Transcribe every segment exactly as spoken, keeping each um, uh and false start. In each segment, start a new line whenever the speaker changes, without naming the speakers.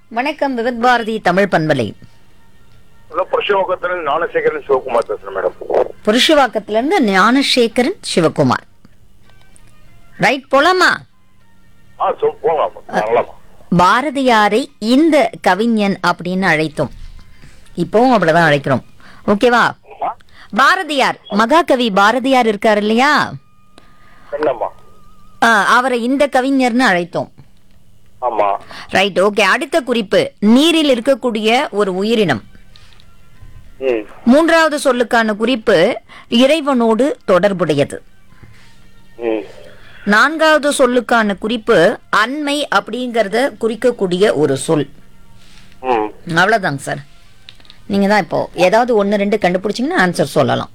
வணக்கம். விவித் பாரதி தமிழ் பண்பலை.
புருஷவாக்கத்துல ஞானசேகரன் சிவகுமார் பேசுறேன் மேடம்.
புருஷவாக்கத்துல இருந்து ஞானசேகரன் சிவகுமார். ரைட், போலாமா?
ஆ சொல் போலாம்.
பாரதியாரை இந்த கவிஞன் அப்படின்னு அழைத்தோம். இப்பவும் அப்படிதான் அழைக்கிறோம். ஓகேவா? பாரதியார், மகாகவி பாரதியார் இருக்காரு இல்லையா, அவரை இந்த கவிஞர்னு அழைத்தோம்.
ஆமா,
ரைட், ஓகே. அடுத்த குறிப்பு, நீரில் இருக்கக்கூடிய ஒரு உயிரினம். மூன்றாவது சொல்லுக்கான குறிப்பு இறைவனோடு தொடர்புடையது. நான்காவது சொல்லுக்கான குறிப்பு அண்மை அப்படிங்கறத குறிக்கக்கூடிய ஒரு சொல். அவ்வளவுதாங்க சார். நீங்க தான் இப்போ ஏதாவது ஒன்னு ரெண்டு கண்டுபிடிச்சீங்கன்னா ஆன்சர் சொல்லலாம்.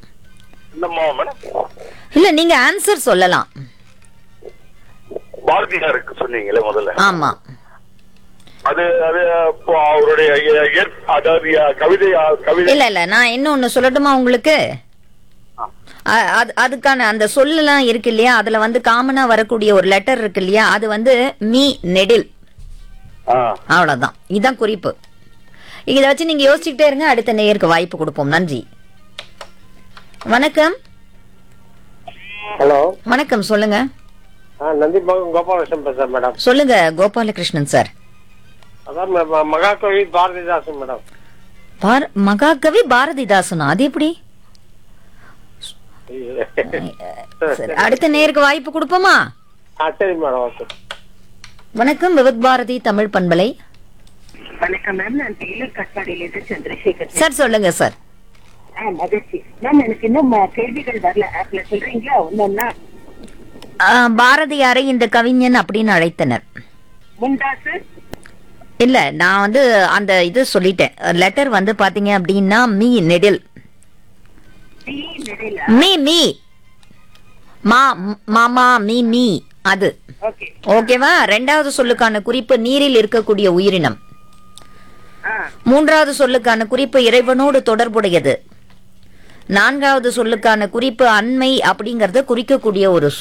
இல்ல, நீங்க ஆன்சர் சொல்லலாம்.
பாரதியாருக்கு சொன்னீங்களே முதல்ல.
ஆமா,
அது அது அவருடைய அதாவது கவிதை கவிதை
இல்ல இல்ல நான் இன்னொன்னு சொல்லட்டுமா உங்களுக்கு? அதுக்கான அந்த சொல்லலாம் இருக்கு இல்லையா, அதுல வந்து காமனா வரக்கூடிய ஒரு லெட்டர் இருக்கு இல்லையா, அது வந்து மீ நெடில். அவ்வளவுதான், இதுதான் குறிப்பு. இத வச்சு நீங்க யோசிச்சுக்கிட்டே இருங்க. அடுத்த நேயருக்கு வாய்ப்பு கொடுப்போம். நன்றி. வணக்கம்.
ஹலோ,
வணக்கம், சொல்லுங்க.
நந்திபாகம் கோபாலகிருஷ்ணன் பேசுறேன் மேடம்.
சொல்லுங்க கோபாலகிருஷ்ணன் சார்.
அதான் மகாகவி பாரதிதாசன் மேடம்.
மகாகவி பாரதிதாசனா? அது எப்படி? அடுத்த நேருக்கு வாய்ப்பு கொடுப்போமா?
சரி மேடம்.
வணக்கம், விவித் பாரதி தமிழ் பண்பலை.
வணக்கம் மேம், நான் டெய்லர் கட்பாடியிலிருந்து சந்திரசேகர்
சார். சொல்லுங்க சார்.
மகிழ்ச்சி மேம். எனக்கு இன்னும் கேள்விகள் வரல, ஆப்ல சொல்றீங்களா ஒன்னொன்னா?
பாரதியாரை இந்த கவிஞன் அப்படின்னு அழைத்தனர்.
முண்டாசு
இல்ல, நான் வந்து அந்த இது சொல்லிட்டேன். லெட்டர் வந்து பாத்தீங்க அப்படின்னா மீ நெடில். மீ மீ மா மாமா மீ மீ அது. ஓகேவா? ரெண்டாவது சொல்லுக்கான குறிப்பு நீரில் இருக்கக்கூடிய உயிரினம். மூன்றாவது சொல்லுக்கான குறிப்பு இறைவனோடு தொடர்புடையது. நான்காவது சொல்லுக்கான குறிப்பு அண்மை அப்படிங்கறத குறிக்கக்கூடிய ஒரு சொல்.